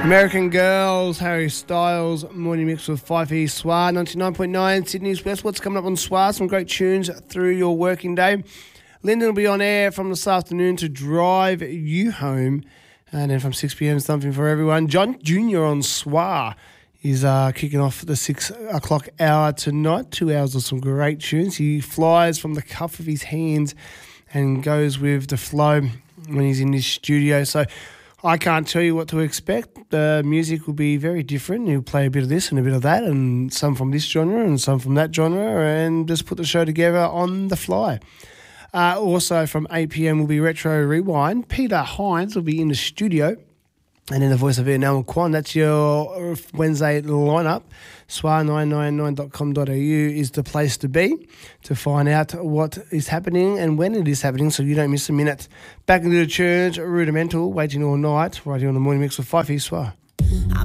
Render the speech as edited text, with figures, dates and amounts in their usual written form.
American Girls, Harry Styles, Morning Mix with Fifey Swar, 99.9 Sydney's West. What's coming up on Swar? Some great tunes through your working day. Lyndon will be on air from this afternoon to drive you home. And then from 6 p.m, something for everyone. John Jr. on Swar is kicking off the 6 o'clock hour tonight. 2 hours of some great tunes. He flies from the cuff of his hands and goes with the flow when he's in his studio. So I can't tell you what to expect. The music will be very different. He'll play a bit of this and a bit of that, and some from this genre and some from that genre, and just put the show together on the fly. Also from 8 p.m. will be Retro Rewind. Peter Hines will be in the studio. And then the voice of Vietnam Quan. That's your Wednesday lineup. Swar999.com.au is the place to be to find out what is happening and when it is happening, so you don't miss a minute. Back into the church, Rudimental, waiting all night, right here on the Morning Mix with Fifey Swar.